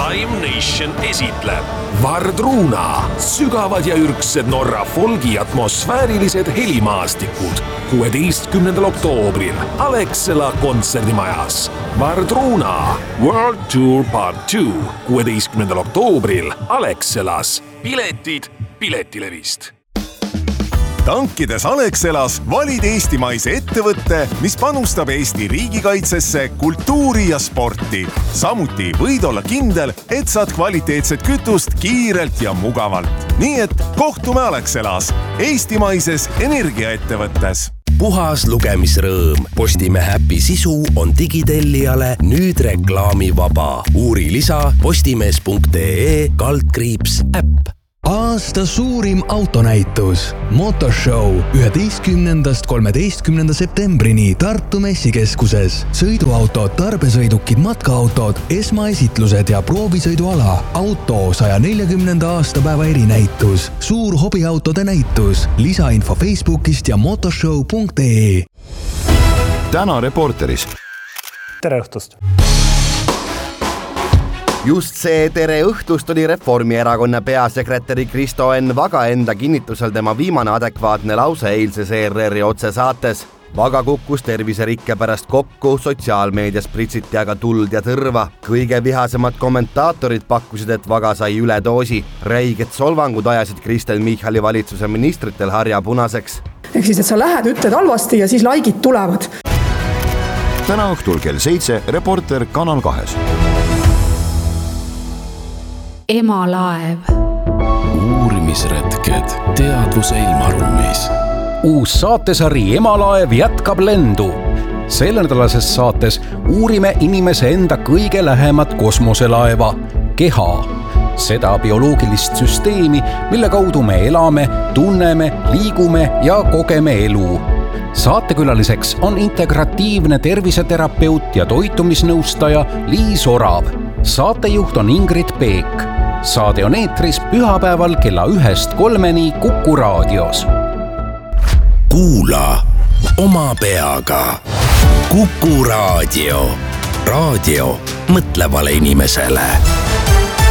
Slime Nation esitleb Vardruna, sügavad ja ürgsed Norra folgi atmosfäärilised helimaastikud 16. oktoobril Alexela kontserdimajas. Vardruna World Tour Part 2 16. oktoobril Alexelas. Piletid Piletilevist. Tankides Alexelas valid eestimaise ettevõtte, mis panustab Eesti riigikaitsesse, kultuuri ja sporti. Samuti võid olla kindel, et saad kvaliteetset kütust kiirelt ja mugavalt. Nii et kohtume Alexelas, eestimaises energiaettevõttes. Puhas lugemisrõõm. Postimehe äpi sisu on digitellijale nüüd reklaamivaba. Uuri lisa postimees.ee/äpp. Aasta suurim autonäitus Motorshow 11.–13. septembrini Tartu messikeskuses. Sõiduautod, tarbesõidukid, matkaautod, esmaesitlused ja proovisõiduala. Auto 140. aastapäeva erinäitus. Suur hobiautode näitus. Lisainfo Facebookist ja motorshow.ee. Täna Reporteris. Tere õhtust! Just see tere õhtust oli Reformierakonna peasekretäri Kristo Enn Vaga enda kinnitusel tema viimane adekvaatne lause eilses ERR-i otsesaates. Vaga kukkus terviserikke pärast kokku, sotsiaalmeedias pritsiti aga tuld ja tõrva. Kõige vihasemad kommentaatorid pakkusid, et Vaga sai üledoosi. Räiged solvangud ajasid Kristen Michali valitsuse ministritel harja punaseks. Ehk siis, et sa lähed, ütled halvasti ja siis laikid tulevad. Täna õhtul kell 7 Reporter Kanal 2. Emalaev. Uurimisretked teadvuse ilmaruumis. Uus saatesari Emalaev jätkab lendu. Selle nädalases saates uurime inimese enda kõige lähemat kosmoselaeva, keha. Seda bioloogilist süsteemi, mille kaudu me elame, tunneme, liigume ja kogeme elu. Saatekülaliseks on integratiivne terviseterapeut ja toitumisnõustaja Liis Orav. Saatejuht on Ingrid Peek. Saade on eetris pühapäeval kella 1-3 Kuku raadios. Kuula oma peaga. Kuku raadio. Raadio mõtlevale inimesele.